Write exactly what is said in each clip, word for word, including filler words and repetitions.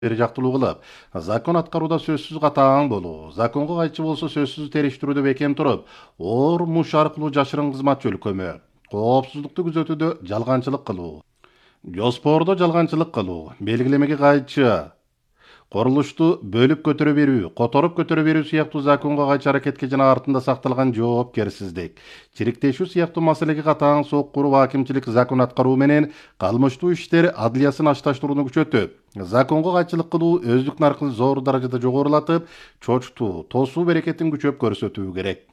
бери жактылуу кылып, закон аткарууда сөзсүз катаң болуу, законго кайчы болсо сөзсүз териштирүүдө бекем туруп, оор муш аркылуу жашырын кызмат жөлкөмө, коопсуздукту күзөтүүдө жалганчылык кылуу, жоспордо жалганчылык кылуу, белгилемеге кайчы курулушту бөлүп көтөрө берүү, которуп көтөрө берүү сыяктуу законго кайчы аракетке жана артында сакталган жоопкерсиздик, чириктешүү сыяктуу маселеге катаң соккуруп акимчилик закон аткаруу менен кылмыштуу иштер адлиясын ашташтырууну күчөтүп, законго кайчылык кылуу өздүк наркын зор даражада жогорулатып, чочтуу, тосуу берекетин күчөп көрсөтүү керек.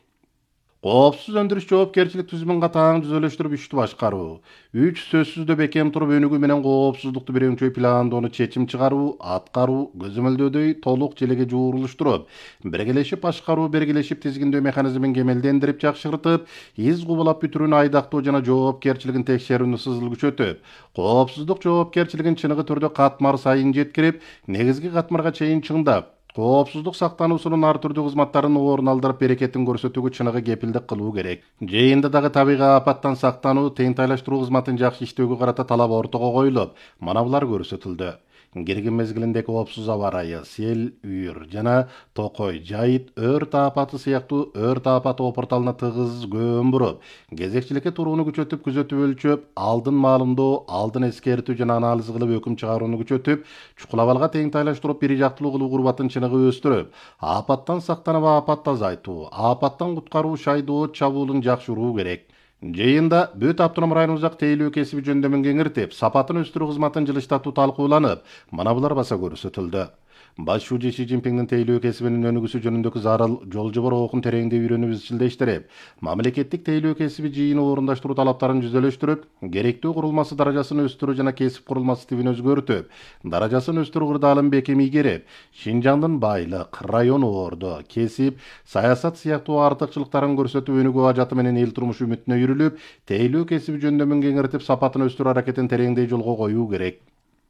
Коопсуз өндүрүш жоопкерчилик түзүмүн катаң түзөлүштүрүп ишти башкаруу. үч сөзсүздө бекем туруп өнүгүү менен коопсуздукту бирөңчөй пландоону чечим чыгаруу, аткаруу, көзөмөлдөөдөй толук желеге жуурулуштуруп, биргелешип башкаруу, биргелешип тизгиндөө механизмин кемелдендирип жакшыртып, из кубулап бүтүрүүнү айдактоо жана жоопкерчилигин текшерүүнү сызыл күчөтүп, коопсуздук жоопкерчилигин чыныгы түрдө катмар сайын жеткирип, негизги катмарга чейин чыңдап, коопсуздук сактануусунун ар түрдүү кызматтарын орун алдырып берекетин көрсөтүүгө чыныгы кепилдик кылуу керек. Жыйында дагы табигый апаттан сактануу, теңтайлаштыруу кызматын жакшы иштөөгө карата талап ортого коюлуп, мына булар көрсөтүлдү. Киргин мезгилинде коопсуз аба ырайы, сел, үйүр жана токой, жайыт, өрт апаты сыяктуу өрт апаты опорталына тыгыз көөн буруп, кезекчиликке турууну күчөтүп, күзөтүп өлчөп, алдын маалымдоо, алдын эскертүү жана анализ кылып өкүм чыгарууну күчөтүп, чукулабалга теңтайлаштырып бир жактылуу кылуу курбатын чыныгы өстүрүп, апаттан сактанып апатты азайтуу, апаттан куткаруу шайдоо чабуулун жакшыруу керек. Жыйында Бүт автоном районубуздагы тейлөө кесиби жөндөмүн кеңиртип, сапатын өстүрүү кызматын жылыштатуу талкууланып, мына булар баса көрсөтүлдү. Баш шүүжө Си Цзиньпиндин тейлөө кесибинин өнүгүүсү жөнүндөгү зарыл жол жобор окун тереңдей үйрөнүп изчилдештирип, мамлекеттик тейлөө кесиби жыйыны орундаштыруу талаптарын жүзөлөштүрүп, керектүү курулмасы даражасын өстүрүү жана кесип курулмасы тибин өзгөртүп, даражасын өстүрүү кырдаалын бекем ийгерип, Шинжаңдын байлык, район ордо, кесип, саясат сыяктуу артыкчылыктарын көрсөтүп, өнүгүү ажаты менен эл турмушу үмүтүнө үйрүлүп, тейлөө кесиби жөндөмүн кеңиртип, сапатын өстүрүү аракетин тереңдей жолго коюу керек.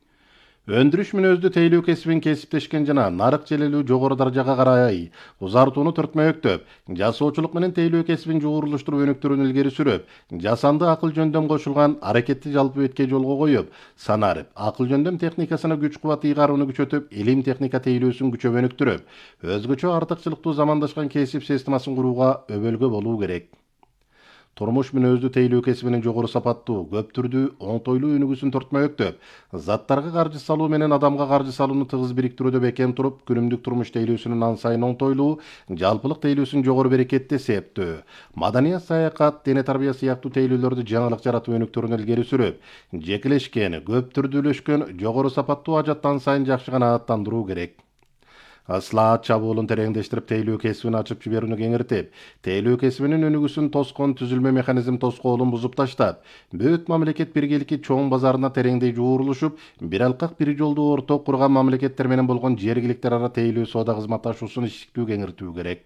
Өндүрүш мүнөздүү тейлөө кесибин кесиптешкен жана нарык желелүү жогору даражага карай узартууну түртмөктөп, жасоочулук менен тейлөө кесибин жуурулуштуруп өнүктүрүүнү илгери сүрүп, жасанды акыл жөндөм кошулган аракетти жалпы бетке жолго коюп, санарып, акыл жөндөм техникасына күч кубат ыйгарууну күчөтүп, илим техника тейлөөсүн күчөп өнүктүрүп, өзгөчө артыкчылыктуу замандашкан кесип системасын курууга өбөлгө болуу керек. Турмуш мүнөздүү тейлөө кесибинин жогору сапаттуу, көп түрдүү, оңтойлуу өнүгүүсүн төртмөктөп, заттарга каржы салуу менен адамга каржы салууну тыгыз бириктирүүдө бекем туруп, күнүмдүк турмуш тейлөөсүнүн ан сайын оңтойлуу, жалпылык тейлөөсүн жогору берекетти эсептөө, маданият, саякат, дене тарбия сыяктуу тейлөөлөрдү жаңылык жаратып өнүктүрүүнү илгери сүрүп, жекелешкен, көп түрдүүлөшкөн, жогору сапаттуу ажатты ан сайын жакшы канааттандыруу керек. Аслаат чабуулун тереңдештирип, тейлөө кесибин ачып жиберүүнү кеңиртип, тейлөө кесибинин өнүгүүсүн тоскон түзүлмө механизм тоскоолун бузуп таштап, бүт мамлекет биргеликки чоң базарына тереңдей жуурулушуп, бир алкак бир жолду орток курган мамлекеттер менен болгон жергиликтер ара тейлөө соода кызматташуусун иштиктүү кеңиртүү керек.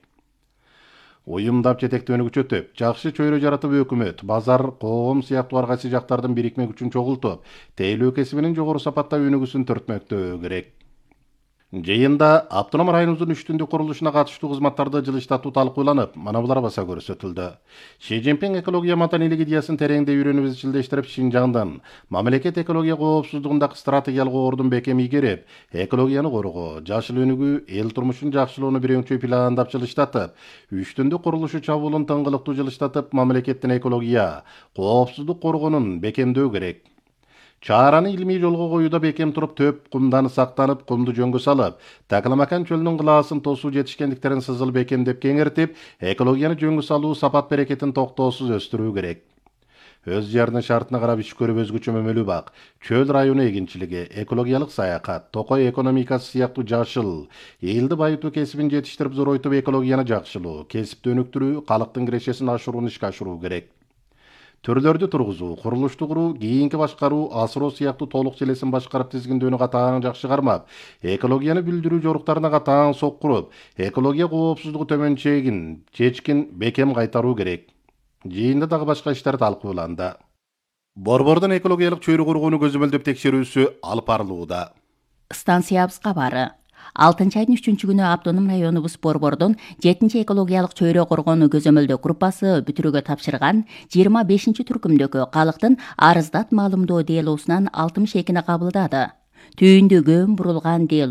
Уюмдап жетектөөнү күчөтүп, жакшы чөйрө жаратып өкмөт, базар, коом сыяктуу ар кайсы жактардын бирикме күчүн чогултуп, тейлөө кесибинин жогору сапатта өнүгүүсүн төртмөктөө керек. Жыйында автоном районубуздун үч түндүк курулушуна катыштуу кызматтарды жылыштатуу талкууланып, мана булар баса көрсөтүлдү. Си Цзиньпин экология маданийлик идеясын тереңдей үйрөнүп изчилдештирип, Шинжаңдын мамлекет экология коопсуздугундагы стратегиялык ордун бекем ийгерип, экологияны коргоо, жашыл өнүгүү, эл турмушун жакшылоону бирөңчөй пландап жылыштатып, үч түндүк курулушу чабуулун тыңгылыктуу жылыштатып, мамлекеттин экология, коопсуздук коргоонун бекемдөө керек. Чараны илмий жолго коюуда бекем туруп, төп кумдан сактанып, кумду жөнгө салып, Такаламакан чөлүнүн кылаасын тосуу жетишкендиктерин сызыл бекемдеп кеңиртип, экологияны жөнгө салуу, сапат берекетин токтоосуз өстүрүү керек. Өз жеринин шартына карап иш көрүп өзгөчө мөмөлүү бак, чөл району эгинчилиги, экологиялык саякат, токой экономикасы сыяктуу жашыл, элди байытуу кесибин жетиштирип зоройтуп, экологияны жакшылоо, кесипти өнүктүрүү, калктын кирешесин ашырууну ишке ашыруу керек. Түрлөрдү тургузуу, курулушту куруу, кийинки башкаруу, асыроо сыяктуу толук желесин башкарып тизгиндөөнү катаң жакшы кармап, экологияны билдирүү жоруктарына катаң соккуруп, экология коопсуздугу төмөн чегин, чечкин бекем кайтаруу керек. Жыйында дагы башка иштер талкууланды. Борбордун экологиялык чөйрө коргоону көзөмөлдөп текшерүүсү алып барылууда. Станциябыз кабары. алтынчы айдын үчүнчү күнү автоном районубуз Борбордон жетинчи экологиялык чөйрө коргоону көзөмөлдөө группасы бүтүрүүгө тапшырган жыйырма бешинчи түркүмдөгү калктын арыздат маалымдоо делоосунан алтымыш экини кабылдады. Түйүндө көн бурулган,